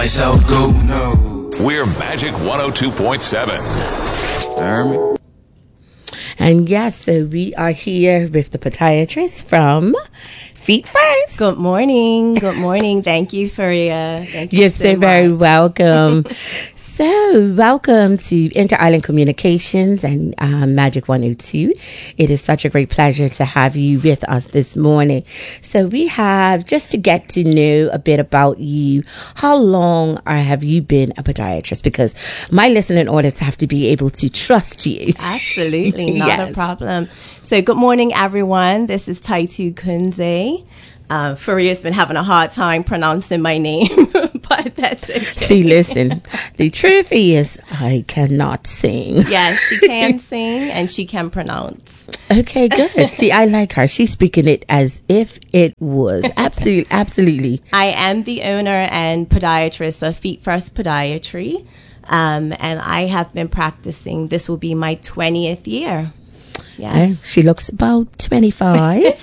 Myself go, no. We're Magic 102.7. Hear me? And yes, so we are here with the podiatrist from Feet First. Good morning. Good morning. Thank you for thank you You're so so very much. welcome. So, welcome to Inter-Island Communications and Magic 102. It is such a great pleasure to have you with us this morning. So, we have, just to get to know a bit about you, how long have you been a podiatrist? Because my listening audience have to be able to trust you. Absolutely. Not Yes. a problem. So, good morning, everyone. This is Taitu Kunze. Faria's been having a hard time pronouncing my name, but that's okay. See, listen, the truth is, I cannot sing. Yeah, she can sing and she can pronounce. Okay, good. See, I like her. She's speaking it as if it was. Absolutely, absolutely. I am the owner and podiatrist of Feet First Podiatry, and I have been practicing. This will be my 20th year. Yes. She looks about 25.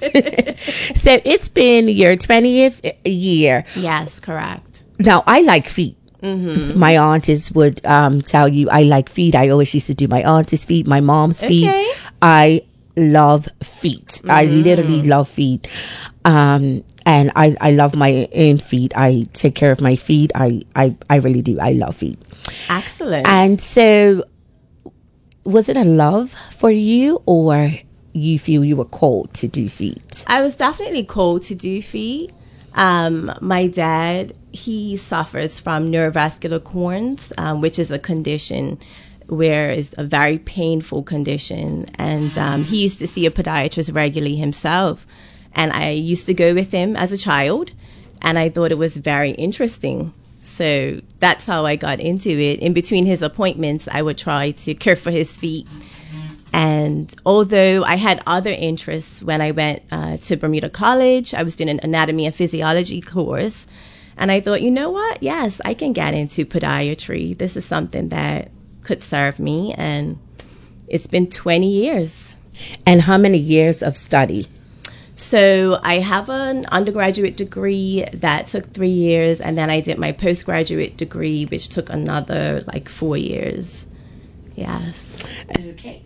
So it's been your 20th year. Yes, correct. Now, I like feet. Mm-hmm. My aunties would tell you I like feet. I always used to do my auntie's feet, my mom's feet. Okay. I love feet. I literally love feet. And I love my own feet. I take care of my feet. I really do. I love feet. Excellent. And so, was it a love for you, or you feel you were called to do feet? I was definitely called to do feet. My dad, he suffers from neurovascular corns, which is a condition where it's a very painful condition. And he used to see a podiatrist regularly himself. And I used to go with him as a child, and I thought it was very interesting. So that's how I got into it. In between his appointments, I would try to care for his feet. And although I had other interests when I went to Bermuda College, I was doing an anatomy and physiology course. And I thought, you know what? Yes, I can get into podiatry. This is something that could serve me. And it's been 20 years. And how many years of study? So I have an undergraduate degree that took 3 years, and then I did my postgraduate degree, which took another 4 years. Yes. Okay.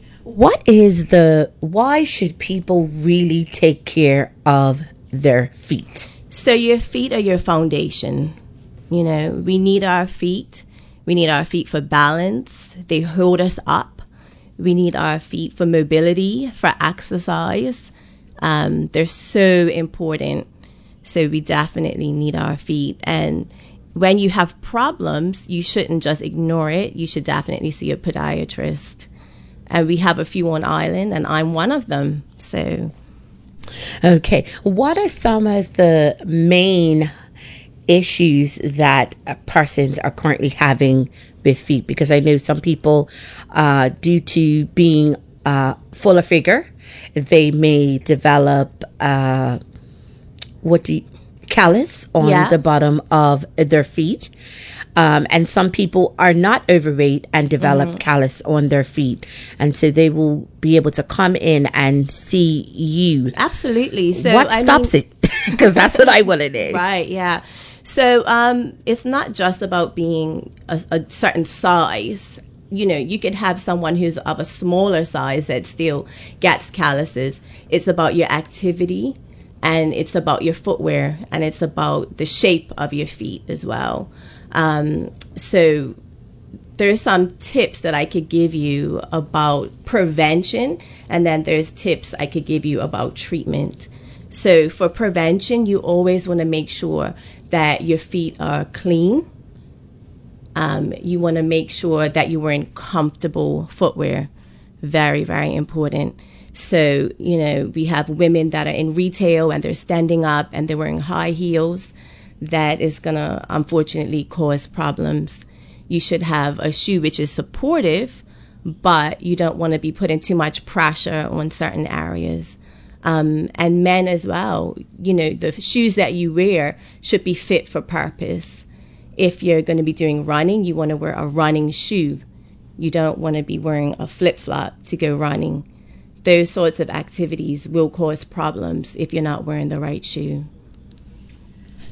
Why should people really take care of their feet? So your feet are your foundation. You know, we need our feet. We need our feet for balance. They hold us up. We need our feet for mobility, for exercise. They're so important. So we definitely need our feet. And when you have problems, you shouldn't just ignore it. You should definitely see a podiatrist. And we have a few on island, and I'm one of them. So, okay. What are some of the main issues that persons are currently having with feet? Because I know some people, due to being fuller figure, they may develop callus on the bottom of their feet. And some people are not overweight and develop callus on their feet. And so they will be able to come in and see you. Absolutely. So what stops it? Because that's what I want to know. Right, yeah. So it's not just about being a certain size. You know, you could have someone who's of a smaller size that still gets calluses. It's about your activity, and it's about your footwear, and it's about the shape of your feet as well. So there's some tips that I could give you about prevention, and then there's tips I could give you about treatment. So for prevention, you always want to make sure that your feet are clean. You want to make sure that you're wearing comfortable footwear. Very, very important. So, you know, we have women that are in retail and they're standing up and they're wearing high heels. That is going to, unfortunately, cause problems. You should have a shoe which is supportive, but you don't want to be putting too much pressure on certain areas. And men as well, you know, the shoes that you wear should be fit for purpose. If you're going to be doing running, you want to wear a running shoe. You don't want to be wearing a flip-flop to go running. Those sorts of activities will cause problems if you're not wearing the right shoe.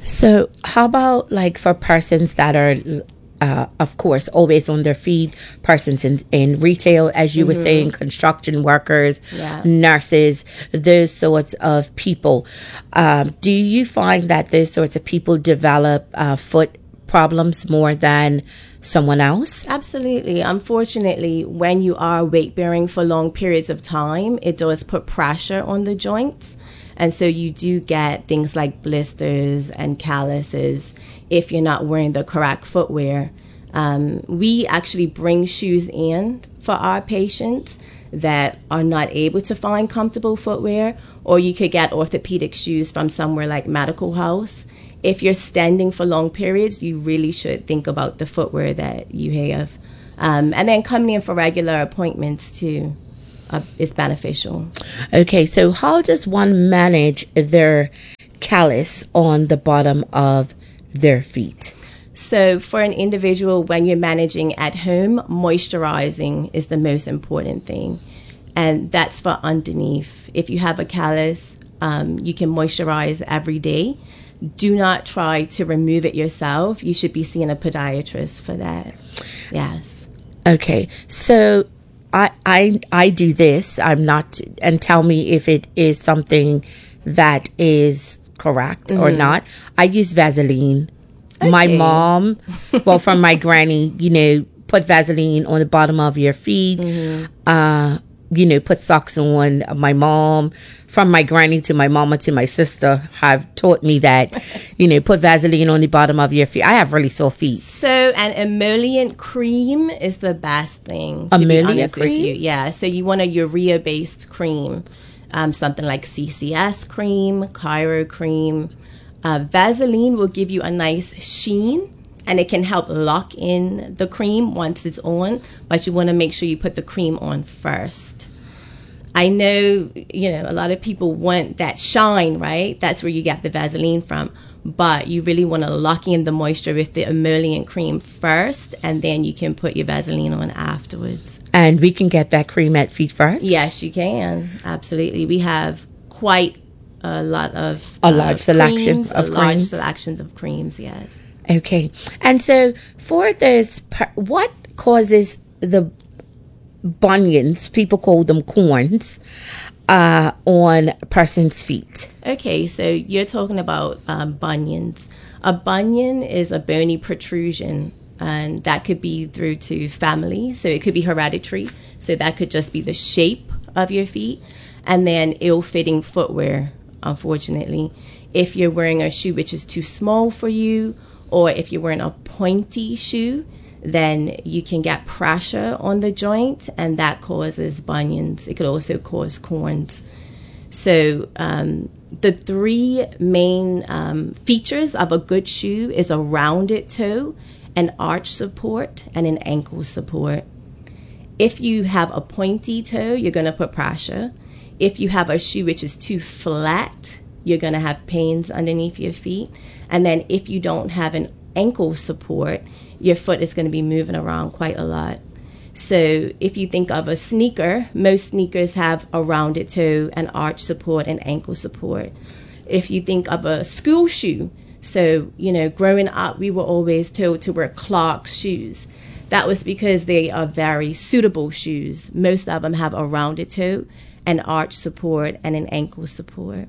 So, how about like for persons that are, of course, always on their feet, persons in retail, as you were saying, construction workers, Yeah. nurses, those sorts of people. Do you find that those sorts of people develop foot problems more than someone else? Absolutely. Unfortunately, when you are weight bearing for long periods of time, it does put pressure on the joints. And so you do get things like blisters and calluses if you're not wearing the correct footwear. We actually bring shoes in for our patients that are not able to find comfortable footwear, or you could get orthopedic shoes from somewhere like Medical House. If you're standing for long periods, you really should think about the footwear that you have. And then coming in for regular appointments too is beneficial. Okay, so how does one manage their callus on the bottom of their feet? So for an individual, when you're managing at home, moisturizing is the most important thing. And that's for underneath. If you have a callus, you can moisturize every day. Do not try to remove it yourself. You should be seeing a podiatrist for that. Yes. Okay, so I do this. I'm not, and tell me if it is something that is correct or not. I use Vaseline. My Okay. mom, well, from my granny, put Vaseline on the bottom of your feet. Put socks on. My mom, from my granny to my mama to my sister, have taught me that, put Vaseline on the bottom of your feet. I have really sore feet. So an emollient cream is the best thing, to be Emollient honest with cream? you. Yeah, so you want a urea-based cream, something like CCS cream, Cairo cream. Vaseline will give you a nice sheen, and it can help lock in the cream once it's on, but you want to make sure you put the cream on first. I know, a lot of people want that shine, right? That's where you get the Vaseline from. But you really want to lock in the moisture with the emollient cream first, and then you can put your Vaseline on afterwards. And we can get that cream at Feet First? Yes, you can. Absolutely. We have quite a lot of A large selection creams, of a large creams. selections of creams, yes. Okay. And so for this, what causes the bunions, people call them corns, on a person's feet? Okay, so you're talking about bunions. A bunion is a bony protrusion, and that could be through to family. So it could be hereditary. So that could just be the shape of your feet. And then ill-fitting footwear, unfortunately. If you're wearing a shoe which is too small for you, or if you're wearing a pointy shoe, then you can get pressure on the joint, and that causes bunions. It could also cause corns. So the three main features of a good shoe is a rounded toe, an arch support, and an ankle support. If you have a pointy toe, you're going to put pressure. If you have a shoe which is too flat, you're going to have pains underneath your feet. And then if you don't have an ankle support, your foot is going to be moving around quite a lot. So if you think of a sneaker, most sneakers have a rounded toe, an arch support, and ankle support. If you think of a school shoe, so, growing up, we were always told to wear Clark's shoes. That was because they are very suitable shoes. Most of them have a rounded toe, an arch support, and an ankle support.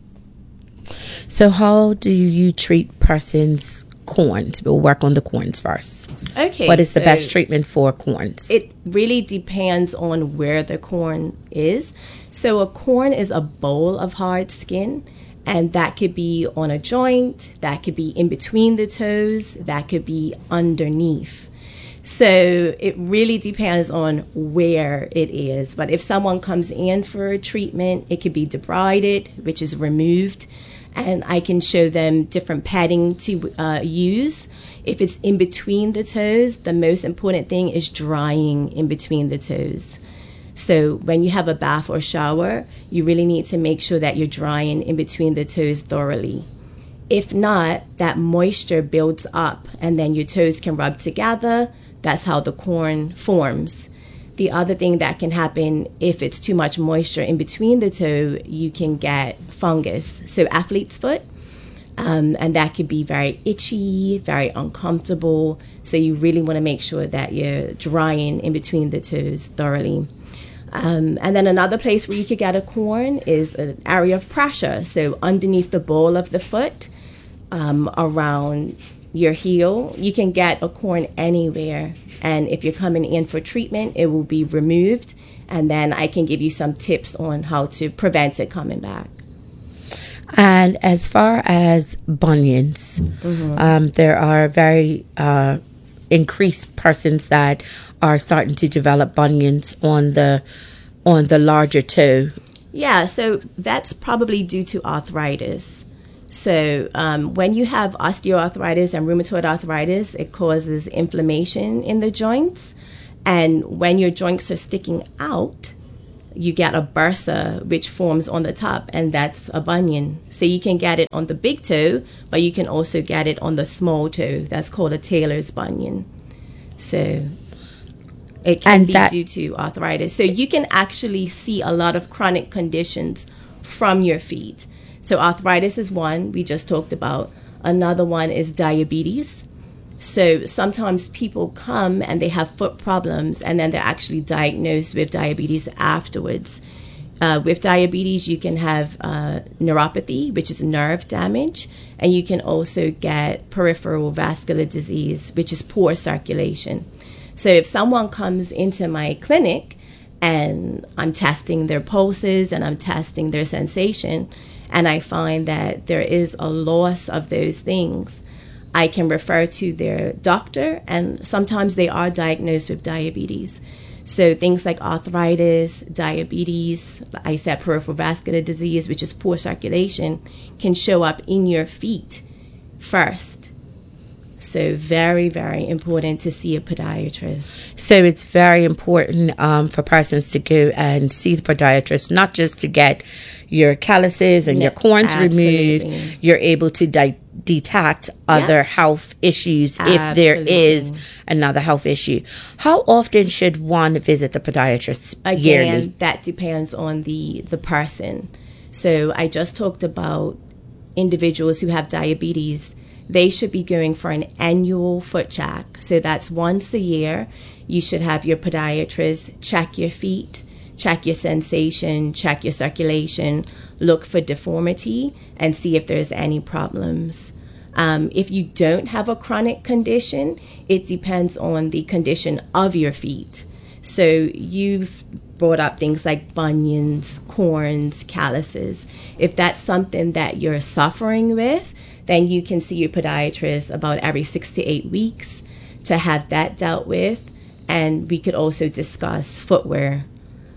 So how do you treat persons' corns? We'll work on the corns first. Okay. What is the so best treatment for corns? It really depends on where the corn is. So a corn is a bowl of hard skin, and that could be on a joint, that could be in between the toes, that could be underneath. So it really depends on where it is. But if someone comes in for a treatment, it could be debrided, which is removed, and I can show them different padding to use. If it's in between the toes, the most important thing is drying in between the toes. So when you have a bath or shower, you really need to make sure that you're drying in between the toes thoroughly. If not, that moisture builds up, and then your toes can rub together. That's how the corn forms. The other thing that can happen, if it's too much moisture in between the toe, you can get fungus. So athlete's foot, And that could be very itchy, very uncomfortable. So you really want to make sure that you're drying in between the toes thoroughly. And then another place where you could get a corn is an area of pressure. So underneath the ball of the foot, around your heel, you can get a corn anywhere. And if you're coming in for treatment, it will be removed. And then I can give you some tips on how to prevent it coming back. And as far as bunions, there are very increased persons that are starting to develop bunions on the larger toe. Yeah, so that's probably due to arthritis. So when you have osteoarthritis and rheumatoid arthritis, it causes inflammation in the joints. And when your joints are sticking out, you get a bursa, which forms on the top, and that's a bunion. So you can get it on the big toe, but you can also get it on the small toe. That's called a Taylor's bunion. So it can be due to arthritis. So you can actually see a lot of chronic conditions from your feet. So arthritis is one we just talked about. Another one is diabetes. So sometimes people come and they have foot problems, and then they're actually diagnosed with diabetes afterwards. With diabetes, you can have neuropathy, which is nerve damage, and you can also get peripheral vascular disease, which is poor circulation. So if someone comes into my clinic and I'm testing their pulses and I'm testing their sensation, and I find that there is a loss of those things, I can refer to their doctor, and sometimes they are diagnosed with diabetes. So things like arthritis, diabetes, I said peripheral vascular disease, which is poor circulation, can show up in your feet first. So very, very important to see a podiatrist. So it's very important for persons to go and see the podiatrist, not just to get your calluses and your corns removed. You're able to detect other health issues if there is another health issue. How often should one visit the podiatrist yearly? Again, that depends on the person. So I just talked about individuals who have diabetes. They should be going for an annual foot check. So that's once a year. You should have your podiatrist check your feet, check your sensation, check your circulation, look for deformity, and see if there's any problems. If you don't have a chronic condition, it depends on the condition of your feet. So you've brought up things like bunions, corns, calluses. If that's something that you're suffering with, then you can see your podiatrist about every 6 to 8 weeks to have that dealt with. And we could also discuss footwear.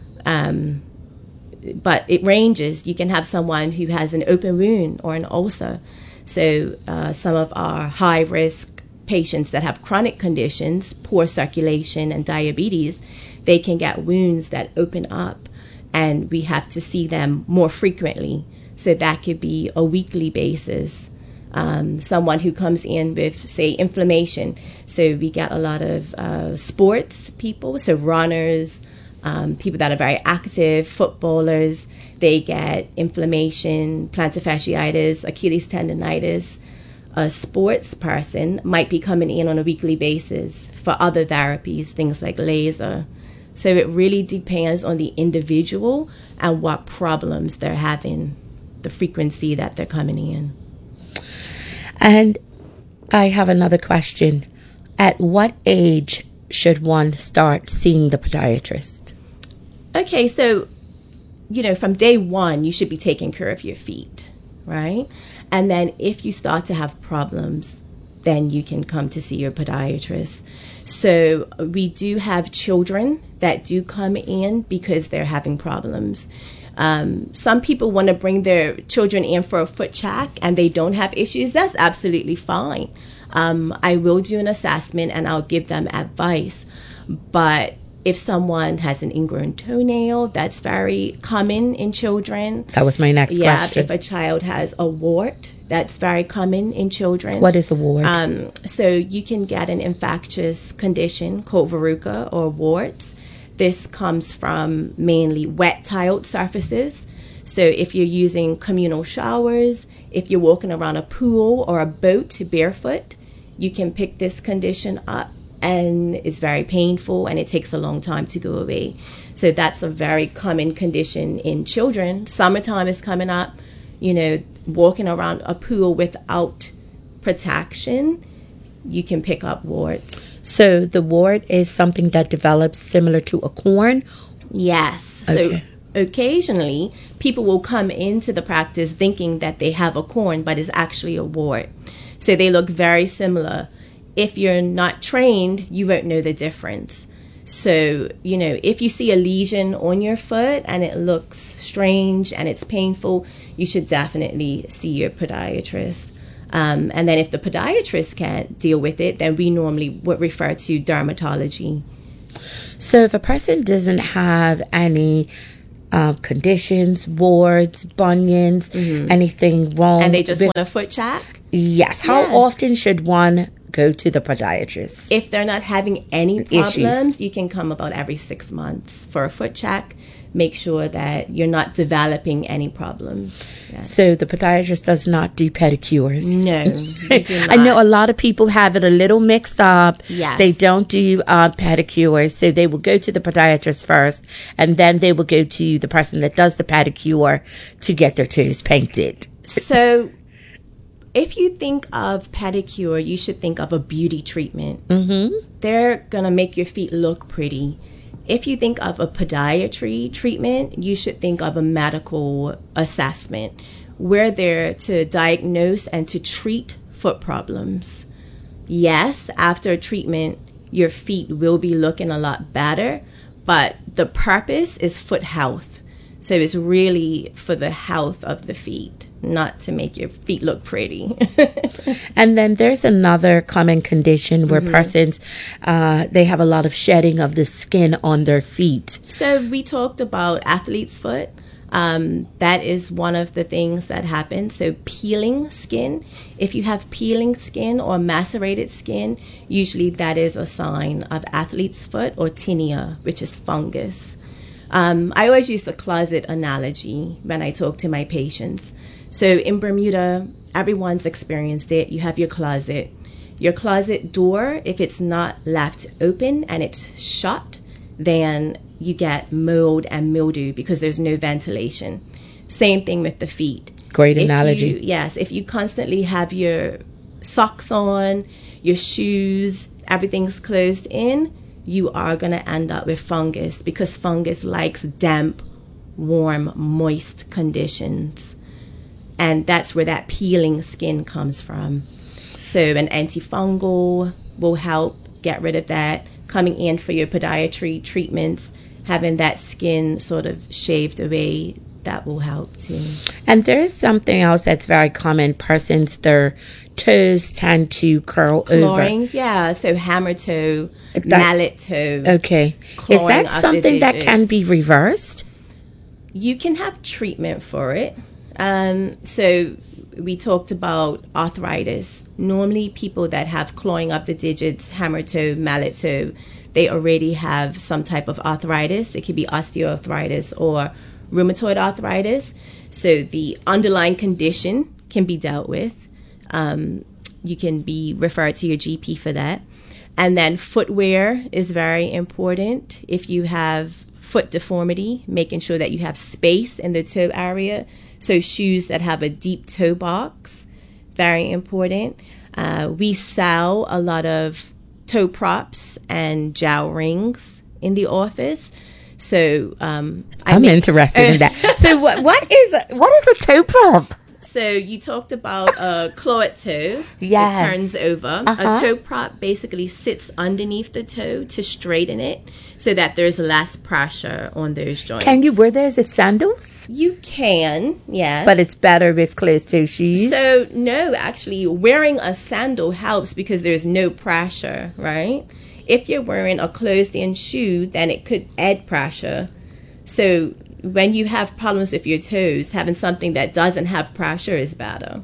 But it ranges. You can have someone who has an open wound or an ulcer. So some of our high-risk patients that have chronic conditions, poor circulation and diabetes, they can get wounds that open up, and we have to see them more frequently. So that could be a weekly basis. Someone who comes in with, say, inflammation. So we get a lot of sports people, so runners, people that are very active, footballers. They get inflammation, plantar fasciitis, Achilles tendonitis. A sports person might be coming in on a weekly basis for other therapies, things like laser. So it really depends on the individual and what problems they're having, the frequency that they're coming in. And I have another question. At what age should one start seeing the podiatrist? Okay, so, from day one, you should be taking care of your feet, right? And then if you start to have problems, then you can come to see your podiatrist. So we do have children that do come in because they're having problems. Some people want to bring their children in for a foot check and they don't have issues. That's absolutely fine. I will do an assessment and I'll give them advice. But if someone has an ingrown toenail, that's very common in children. That was my next question. If a child has a wart, that's very common in children. What is a wart? So you can get an infectious condition called verruca or warts. This comes from mainly wet tiled surfaces. So if you're using communal showers, if you're walking around a pool or a boat barefoot, you can pick this condition up, and it's very painful and it takes a long time to go away. So that's a very common condition in children. Summertime is coming up, walking around a pool without protection, you can pick up warts. So the wart is something that develops similar to a corn? Yes. Okay. So occasionally people will come into the practice thinking that they have a corn, but it's actually a wart. So they look very similar. If you're not trained, you won't know the difference. So, if you see a lesion on your foot and it looks strange and it's painful, you should definitely see your podiatrist. And then if the podiatrist can't deal with it, then we normally would refer to dermatology. So if a person doesn't have any conditions, warts, bunions, anything wrong, And they just want a foot check? yes, how Yes. often should one go to the podiatrist? If they're not having any problems, Issues. you can come about every 6 months for a foot check. Make sure that you're not developing any problems. Yes. So the podiatrist does not do pedicures. No, we do I know not. a lot of people have it a little mixed up. Yes. They don't do pedicures, so they will go to the podiatrist first, and then they will go to the person that does the pedicure to get their toes painted. So, if you think of pedicure, you should think of a beauty treatment. Mm-hmm. They're going to make your feet look pretty. If you think of a podiatry treatment, you should think of a medical assessment. We're there to diagnose and to treat foot problems. Yes, after treatment, your feet will be looking a lot better, but the purpose is foot health. So it's really for the health of the feet, not to make your feet look pretty. And then there's another common condition where persons, they have a lot of shedding of the skin on their feet. So we talked about athlete's foot. That is one of the things that happens. So peeling skin. If you have peeling skin or macerated skin, usually that is a sign of athlete's foot or tinea, which is fungus. I always use the closet analogy when I talk to my patients. So in Bermuda, everyone's experienced it. You have your closet. Your closet door, if it's not left open and it's shut, then you get mold and mildew because there's no ventilation. Same thing with the feet. Great analogy. If you constantly have your socks on, your shoes, everything's closed in, you are going to end up with fungus because fungus likes damp, warm, moist conditions. And that's where that peeling skin comes from. So an antifungal will help get rid of that. Coming in for your podiatry treatments, having that skin sort of shaved away, that will help too. And there's something else that's very common. Persons, their toes tend to curl Clawing, over. yeah. So hammer toe, mallet toe. Okay. Is clawing that up the something that digits. can be reversed? You can have treatment for it. So we talked about arthritis. Normally people that have clawing up the digits, hammer toe, mallet toe, they already have some type of arthritis. It could be osteoarthritis or rheumatoid arthritis. So the underlying condition can be dealt with. You can be referred to your GP for that. And then footwear is very important. If you have foot deformity, making sure that you have space in the toe area. So shoes that have a deep toe box, very important. We sell a lot of toe props and jowl rings in the office. So I'm interested in that. So what is a toe prop? So you talked about a clawed toe. Yes. It turns over. A toe prop basically sits underneath the toe to straighten it so that there's less pressure on those joints. Can you wear those with sandals? You can, yes. But it's better with closed toe shoes. So, no, actually, wearing a sandal helps because there's no pressure, right? If you're wearing a closed-in shoe, then it could add pressure. So when you have problems with your toes, having something that doesn't have pressure is better.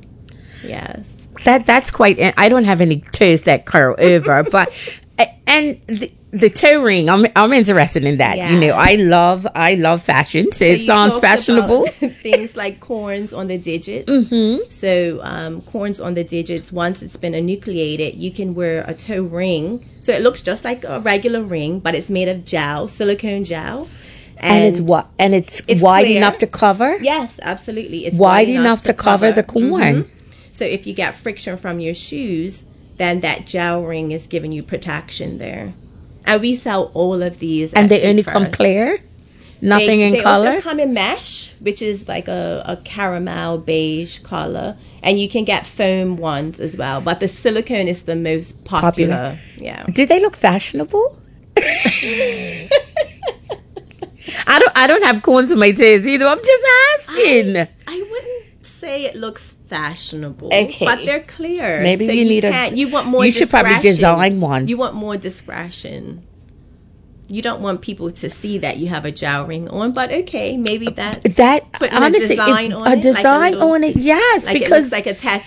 Yes. That's quite. I don't have any toes that curl over, but the toe ring. I'm interested in that. Yeah. You know, I love fashion. So it you sounds talked about fashionable. Things like corns on the digits. Mm-hmm. So corns on the digits. Once it's been enucleated, you can wear a toe ring. So it looks just like a regular ring, but it's made of gel, silicone gel. And it's what? And it's wide clear. enough to cover. Yes, absolutely. It's Wide enough to cover the corn. Mhm. So if you get friction from your shoes, then that gel ring is giving you protection there. And we sell all of these. And at they Fit only come First. clear? Nothing in They color? also come in mesh, which is like a caramel beige color. And you can get foam ones as well. But the silicone is the most popular. Yeah. Do they look fashionable? I don't have corns on my toes either. I'm just asking. I wouldn't say it looks fashionable. Okay. But they're clear. Maybe so you need you want more you should probably discretion. design one. You want more discretion. You don't want people to see that you have a gel ring on, but okay, maybe that That putting honestly, a design on a it, design like a little, on it, yes, like because it looks like a tattoo.